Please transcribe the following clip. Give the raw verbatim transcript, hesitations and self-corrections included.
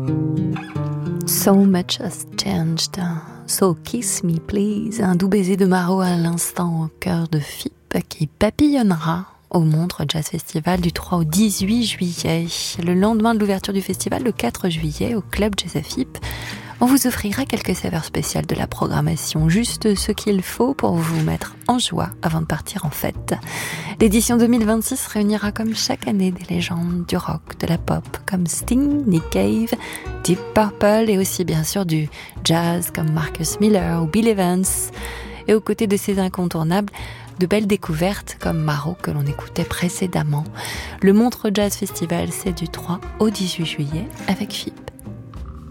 So much has changed. So kiss me please. Un doux baiser de Maro à l'instant au cœur de F I P qui papillonnera au Montreux Jazz Festival du trois au dix-huit juillet. Le lendemain de l'ouverture du festival, le quatre juillet, au Club Jazz F I P, on vous offrira quelques saveurs spéciales de la programmation, juste ce qu'il faut pour vous mettre en joie avant de partir en fête. L'édition deux mille vingt-six réunira comme chaque année des légendes du rock, de la pop, comme Sting, Nick Cave, Deep Purple et aussi bien sûr du jazz comme Marcus Miller ou Bill Evans. Et aux côtés de ces incontournables, de belles découvertes comme Maro que l'on écoutait précédemment. Le Montreux Jazz Festival, c'est du trois au dix-huit juillet avec F I P.